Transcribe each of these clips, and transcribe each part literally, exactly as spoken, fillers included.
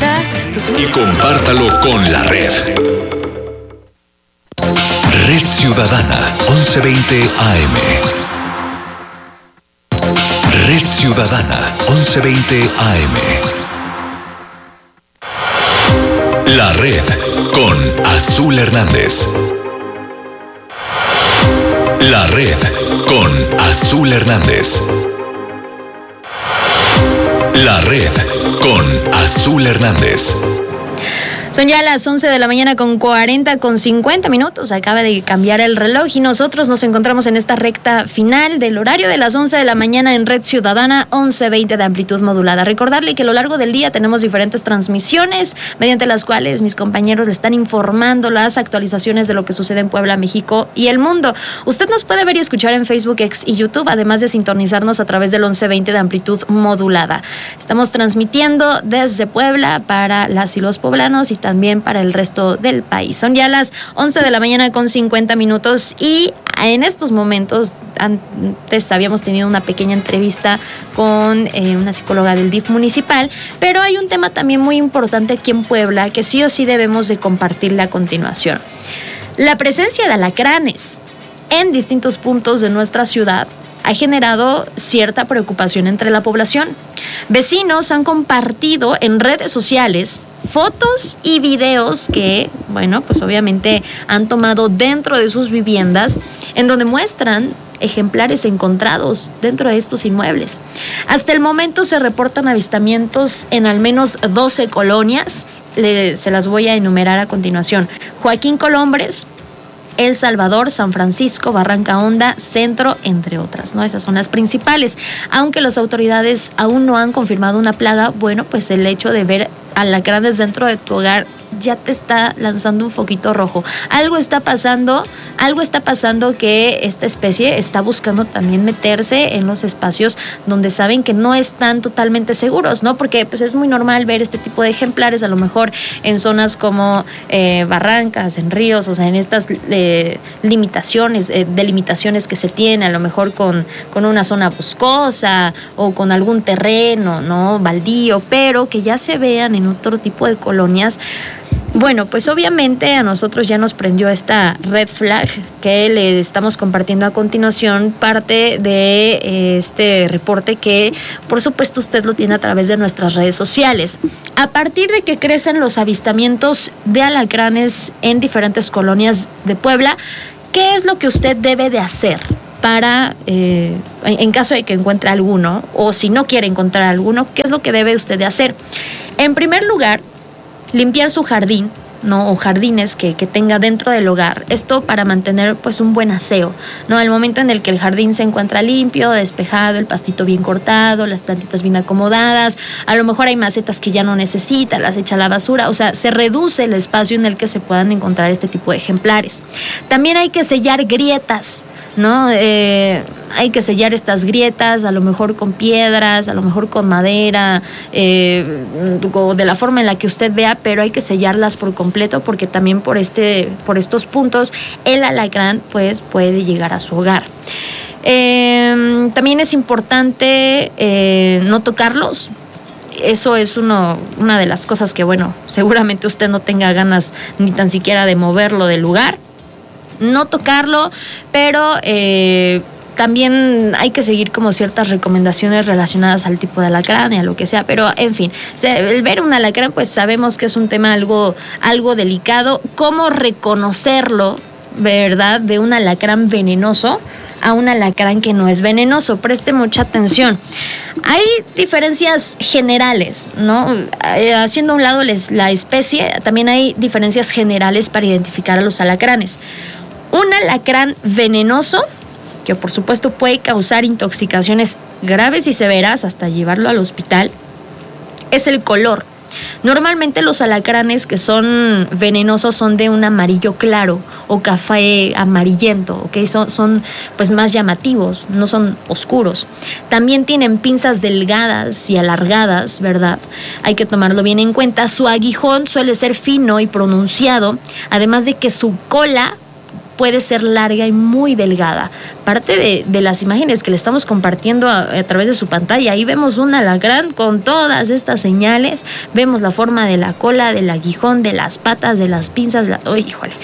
Sintoniza tu... y compártalo con la red. Red Ciudadana, once veinte A M. Red Ciudadana, once veinte A M. La red con Azul Hernández. La red con Azul Hernández. La red con Azul Hernández. Son ya las once de la mañana con cuarenta, con cincuenta minutos. Acaba de cambiar el reloj y nosotros nos encontramos en esta recta final del horario de las once de la mañana en Red Ciudadana, once veinte de amplitud modulada. Recordarle que a lo largo del día tenemos diferentes transmisiones mediante las cuales mis compañeros le están informando las actualizaciones de lo que sucede en Puebla, México y el mundo. Usted nos puede ver y escuchar en Facebook, X y YouTube, además de sintonizarnos a través del once veinte de amplitud modulada. Estamos transmitiendo desde Puebla para las y los poblanos y también para el resto del país. Son ya las once de la mañana con cincuenta minutos y en estos momentos, antes habíamos tenido una pequeña entrevista con eh, una psicóloga del D I F municipal, pero hay un tema también muy importante aquí en Puebla que sí o sí debemos de compartirle a continuación. La presencia de alacranes en distintos puntos de nuestra ciudad ha generado cierta preocupación entre la población. Vecinos han compartido en redes sociales fotos y videos que, bueno, pues obviamente han tomado dentro de sus viviendas, en donde muestran ejemplares encontrados dentro de estos inmuebles. Hasta el momento se reportan avistamientos en al menos doce colonias. Le, se las voy a enumerar a continuación. Joaquín Colombres, El Salvador, San Francisco, Barranca Honda, Centro, entre otras, ¿no? Esas son las principales. Aunque las autoridades aún no han confirmado una plaga, bueno, pues el hecho de ver alacranes dentro de tu hogar ya te está lanzando un foquito rojo. Algo está pasando, algo está pasando que esta especie está buscando también meterse en los espacios donde saben que no están totalmente seguros, ¿no? Porque pues es muy normal ver este tipo de ejemplares, a lo mejor en zonas como eh, barrancas, en ríos, o sea, en estas eh, limitaciones, eh, delimitaciones que se tiene, a lo mejor con, con una zona boscosa o con algún terreno, ¿no? Baldío, pero que ya se vean en otro tipo de colonias. Bueno, pues obviamente a nosotros ya nos prendió esta red flag que le estamos compartiendo a continuación, parte de este reporte que por supuesto usted lo tiene a través de nuestras redes sociales. A partir de que crecen los avistamientos de alacranes en diferentes colonias de Puebla, ¿qué es lo que usted debe de hacer para, eh, en caso de que encuentre alguno, o si no quiere encontrar alguno, qué es lo que debe usted de hacer? En primer lugar, limpiar su jardín, ¿no? O jardines que, que tenga dentro del hogar. Esto para mantener pues un buen aseo, ¿no? Al momento en el que el jardín se encuentra limpio, despejado, el pastito bien cortado, las plantitas bien acomodadas, a lo mejor hay macetas que ya no necesita, las echa a la basura, o sea, se reduce el espacio en el que se puedan encontrar este tipo de ejemplares. También hay que sellar grietas, ¿no? Eh, hay que sellar estas grietas, a lo mejor con piedras, a lo mejor con madera, eh, o de la forma en la que usted vea, pero hay que sellarlas por completo porque también por este, por estos puntos el alacrán pues puede llegar a su hogar. Eh, también es importante eh, no tocarlos. Eso es uno, una de las cosas que, bueno, seguramente usted no tenga ganas ni tan siquiera de moverlo del lugar. No tocarlo, pero eh, también hay que seguir como ciertas recomendaciones relacionadas al tipo de alacrán y a lo que sea, pero en fin, el ver un alacrán pues sabemos que es un tema algo, algo delicado. ¿Cómo reconocerlo, verdad, de un alacrán venenoso a un alacrán que no es venenoso? Preste mucha atención. Hay diferencias generales, ¿no? Eh, haciendo a un lado les, la especie, también hay diferencias generales para identificar a los alacranes. Un alacrán venenoso, que por supuesto puede causar intoxicaciones graves y severas hasta llevarlo al hospital, es el color. Normalmente los alacranes que son venenosos son de un amarillo claro o café amarillento, ¿ok? Son, son pues más llamativos, no son oscuros. También tienen pinzas delgadas y alargadas, ¿verdad? Hay que tomarlo bien en cuenta. Su aguijón suele ser fino y pronunciado, además de que su cola puede ser larga y muy delgada. Parte de, de las imágenes que le estamos compartiendo a, a través de su pantalla, ahí vemos un alacrán con todas estas señales, vemos la forma de la cola, del aguijón, de las patas, de las pinzas, la, oh, híjole,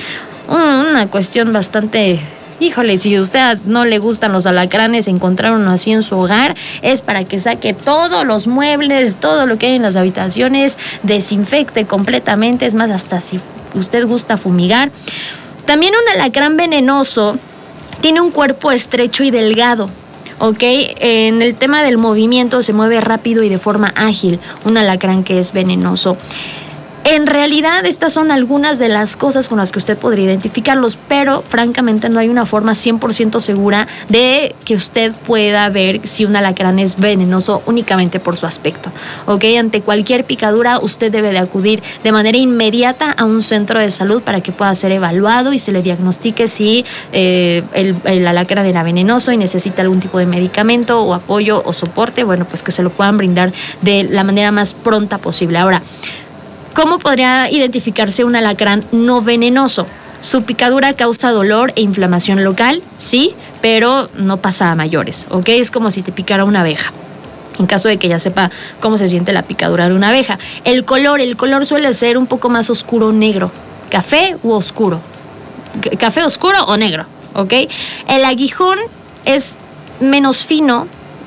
una cuestión bastante... Híjole, si a usted no le gustan los alacranes, encontrar uno así en su hogar, es para que saque todos los muebles, todo lo que hay en las habitaciones, desinfecte completamente, es más, hasta si usted gusta fumigar. También un alacrán venenoso tiene un cuerpo estrecho y delgado. ¿Ok? En el tema del movimiento se mueve rápido y de forma ágil, un alacrán que es venenoso. En realidad, estas son algunas de las cosas con las que usted podría identificarlos, pero francamente no hay una forma cien por ciento segura de que usted pueda ver si un alacrán es venenoso únicamente por su aspecto. ¿Ok? Ante cualquier picadura, usted debe de acudir de manera inmediata a un centro de salud para que pueda ser evaluado y se le diagnostique si eh, el, el alacrán era venenoso y necesita algún tipo de medicamento o apoyo o soporte, bueno, pues que se lo puedan brindar de la manera más pronta posible. Ahora, ¿cómo podría identificarse un alacrán no venenoso? Su picadura causa dolor e inflamación local, sí, pero no pasa a mayores, ¿ok? Es como si te picara una abeja, en caso de que ya sepa cómo se siente la picadura de una abeja. El color, el color suele ser un poco más oscuro o negro, café u oscuro, C- café oscuro o negro, ¿ok? El aguijón es menos fino,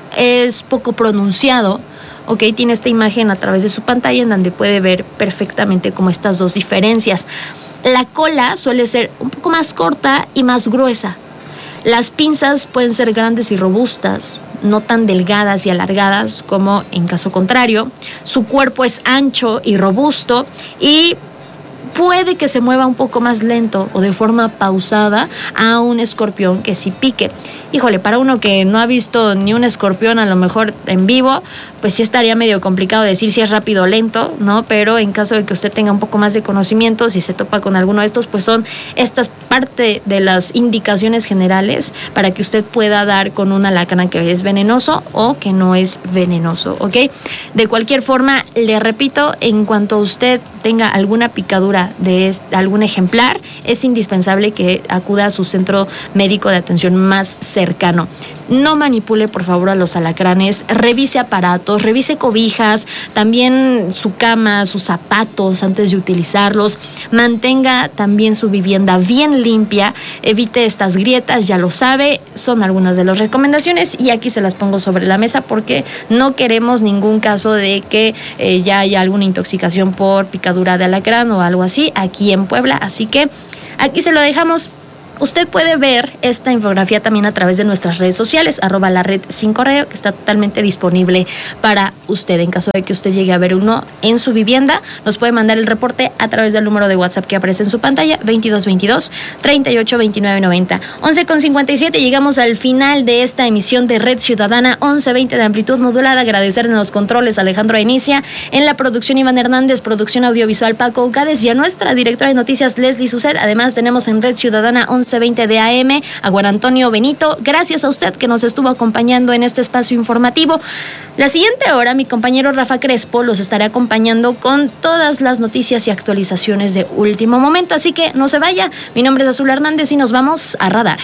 es poco pronunciado. Ok, tiene esta imagen a través de su pantalla en donde puede ver perfectamente como estas dos diferencias. La cola suele ser un poco más corta y más gruesa. Las pinzas pueden ser grandes y robustas, no tan delgadas y alargadas como en caso contrario. Su cuerpo es ancho y robusto y puede que se mueva un poco más lento o de forma pausada a un escorpión que sí pique. Híjole, para uno que no ha visto ni un escorpión a lo mejor en vivo, pues sí estaría medio complicado decir si es rápido o lento, ¿no? Pero en caso de que usted tenga un poco más de conocimiento, si se topa con alguno de estos, pues son estas parte de las indicaciones generales para que usted pueda dar con un alacrán que es venenoso o que no es venenoso, ¿ok? De cualquier forma, le repito, en cuanto usted tenga alguna picadura de este, algún ejemplar, es indispensable que acuda a su centro médico de atención más cercano. No manipule, por favor, a los alacranes, revise aparatos, revise cobijas, también su cama, sus zapatos antes de utilizarlos, mantenga también su vivienda bien limpia, evite estas grietas, ya lo sabe, son algunas de las recomendaciones y aquí se las pongo sobre la mesa porque no queremos ningún caso de que eh, ya haya alguna intoxicación por picadura de alacrán o algo así aquí en Puebla, así que aquí se lo dejamos. Usted puede ver esta infografía también a través de nuestras redes sociales, arroba la red sin correo, que está totalmente disponible para usted. En caso de que usted llegue a ver uno en su vivienda, nos puede mandar el reporte a través del número de WhatsApp que aparece en su pantalla, veintidós veintidós, treinta y ocho veintinueve noventa. once con cincuenta y siete, llegamos al final de esta emisión de Red Ciudadana, once veinte de amplitud modulada. Agradecer en los controles a Alejandro Inicia, en la producción Iván Hernández, producción audiovisual Paco Ucades y a nuestra directora de noticias Leslie Sucet. Además tenemos en Red Ciudadana once veinte de A M a Juan Antonio Benito. Gracias a usted que nos estuvo acompañando en este espacio informativo. La siguiente hora, mi compañero Rafa Crespo los estará acompañando con todas las noticias y actualizaciones de último momento. Así que no se vaya. Mi nombre es Azul Hernández y nos vamos a Radar.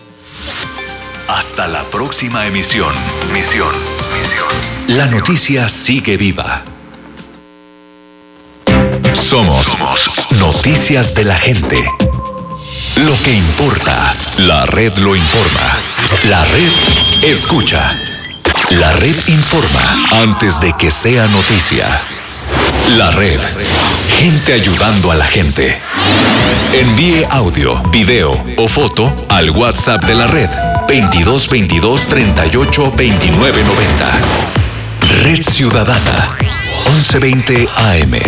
Hasta la próxima emisión. Misión. Misión. La noticia sigue viva. Somos Noticias de la Gente. Lo que importa, la red lo informa. La red escucha. La red informa antes de que sea noticia. La red. Gente ayudando a la gente. Envíe audio, video o foto al WhatsApp de la red veintidós veintidós, treinta y ocho, veintinueve noventa. Red Ciudadana once veinte A M.